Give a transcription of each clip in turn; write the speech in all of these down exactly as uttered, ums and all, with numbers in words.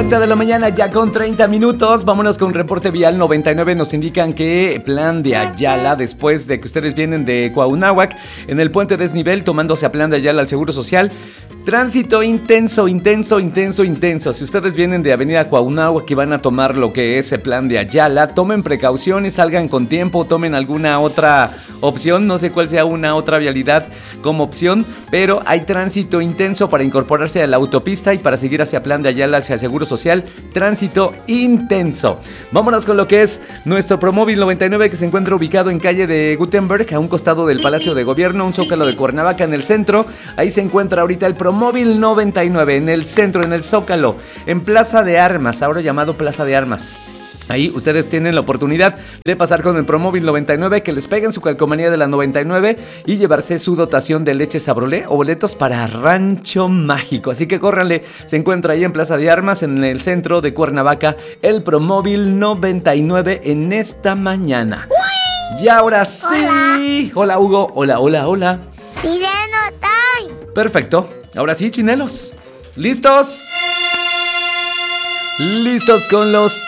treinta de la mañana, ya con treinta minutos. Vámonos con reporte vial noventa y nueve. Nos indican que Plan de Ayala, después de que ustedes vienen de Cuauhnáhuac, en el puente desnivel, tomándose a Plan de Ayala al Seguro Social. Tránsito intenso, intenso, intenso, intenso. Si ustedes vienen de Avenida Cuauhnáhuac y van a tomar lo que es el Plan de Ayala, tomen precauciones, salgan con tiempo, tomen alguna otra opción. No sé cuál sea una otra vialidad como opción, pero hay tránsito intenso para incorporarse a la autopista y para seguir hacia Plan de Ayala, hacia el Seguro Social. Tránsito intenso. Vámonos con lo que es nuestro Promóvil noventa y nueve, que se encuentra ubicado en calle de Gutenberg, a un costado del Palacio de Gobierno, un zócalo de Cuernavaca en el centro. Ahí se encuentra ahorita el Promóvil noventa y nueve, en el centro, en el zócalo, en Plaza de Armas, ahora llamado Plaza de Armas. Ahí ustedes tienen la oportunidad de pasar con el Promóvil noventa y nueve, que les peguen su calcomanía de la noventa y nueve y llevarse su dotación de leche Sabrolé o boletos para Rancho Mágico. Así que córranle, se encuentra ahí en Plaza de Armas, en el centro de Cuernavaca, el Promóvil noventa y nueve en esta mañana. ¡Uy! Y ahora sí. Hola, hola Hugo, hola, hola, hola. Chinelo Time. Perfecto, ahora sí, chinelos. ¿Listos? Listos con los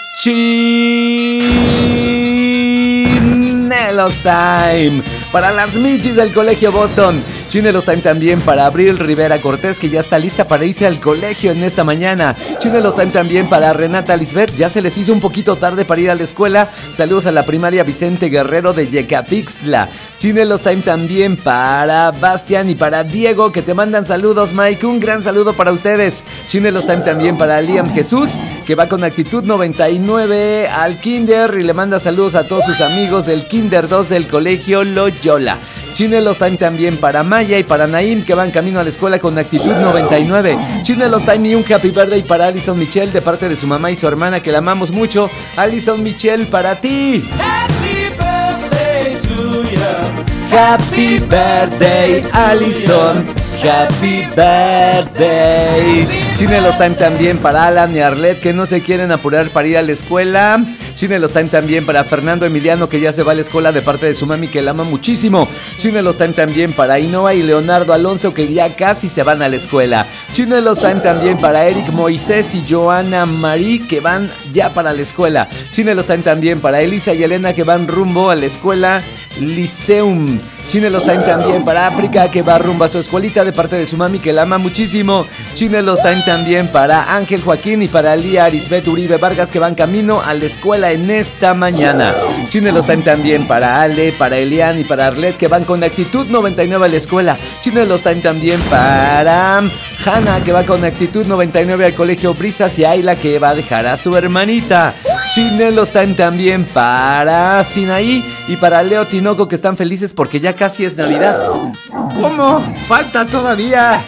Chinelos Time. Para las michis del Colegio Boston. Chinelos Time también para Abril Rivera Cortés, que ya está lista para irse al colegio en esta mañana. Chinelos Time también para Renata Lisbeth, ya se les hizo un poquito tarde para ir a la escuela. Saludos a la primaria Vicente Guerrero de Yecapixtla. Chinelos Time también para Bastian y para Diego, que te mandan saludos, Mike. Un gran saludo para ustedes. Chinelos Time también para Liam Jesús, que va con actitud noventa y nueve al Kinder y le manda saludos a todos sus amigos del Kinder dos del Colegio Loyola. Chinelos Time también para Maya y para Naim, que van camino a la escuela con actitud noventa y nueve. Chinelos Time y un Happy Birthday para Alison Michelle, de parte de su mamá y su hermana, que la amamos mucho. Alison Michelle, para ti. Happy birthday to you. Happy birthday, Alison. Happy birthday. Chinelos Time también para Alan y Arlet, que no se quieren apurar para ir a la escuela. Chinelos Time también para Fernando Emiliano, que ya se va a la escuela de parte de su mami, que la ama muchísimo. Chinelos Time también para Inoa y Leonardo Alonso, que ya casi se van a la escuela. Chinelos Time también para Eric Moisés y Joana Marí, que van ya para la escuela. Chinelos Time también para Elisa y Elena, que van rumbo a la escuela Liceum. Chinelos Time también para África, que va rumbo a su escuelita de parte de su mami, que la ama muchísimo. Chinelos Time también para Ángel Joaquín y para Lía Arisbet Uribe Vargas, que van camino a la escuela en esta mañana. Chinelos Time también para Ale, para Elian y para Arlet, que van con actitud noventa y nueve a la escuela. Chinelos Time también para Hanna, que va con actitud noventa y nueve al colegio Brisas, y Ayla, que va a dejar a su hermanita. Chinelos Time también para Sinaí y para Leo Tinoco, que están felices porque ya casi es Navidad. ¿Cómo? Falta todavía.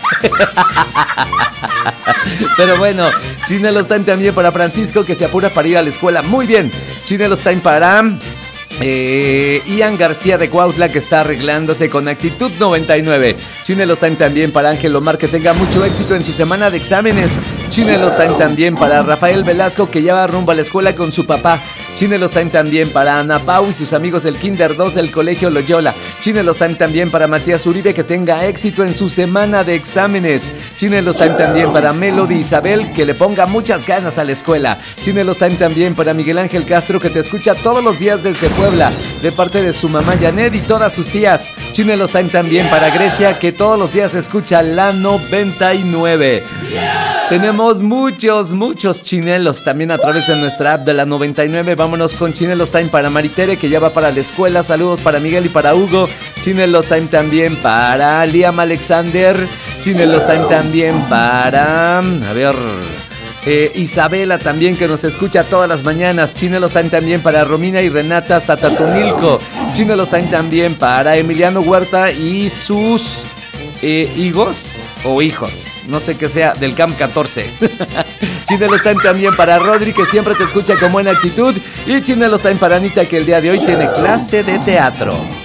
Pero bueno, Chinelos Time también para Francisco, que se apura para ir a la escuela. Muy bien. Chinelos Time para eh, Ian García de Cuautla, que está arreglándose con actitud noventa y nueve. Chinelos Time también para Ángel Omar, que tenga mucho éxito en su semana de exámenes. Chinelos Time también para Rafael Velasco, que ya va rumbo a la escuela con su papá. Chinelos Time también para Ana Pau y sus amigos del Kinder dos del Colegio Loyola. Chinelos Time también para Matías Uribe, que tenga éxito en su semana de exámenes. Chinelos Time también para Melody Isabel, que le ponga muchas ganas a la escuela. Chinelos Time también para Miguel Ángel Castro, que te escucha todos los días desde Puebla, de parte de su mamá Janet y todas sus tías. Chinelos Time también para Grecia, que todos los días escucha la noventa y nueve. Tenemos muchos, muchos chinelos también a través de nuestra app de la noventa y nueve. Vámonos con Chinelos Time para Maritere, que ya va para la escuela. Saludos para Miguel y para Hugo. Chinelos Time también para Liam Alexander. Chinelos Time también para... A ver... Eh, Isabela también, que nos escucha todas las mañanas. Chinelos Time también para Romina y Renata Satatonilco. Chinelos Time también para Emiliano Huerta y sus eh, higos o hijos, no sé qué sea, del Camp catorce. Chinelos Time también para Rodri, que siempre te escucha con buena actitud. Y Chinelos Time para Anita, que el día de hoy tiene clase de teatro.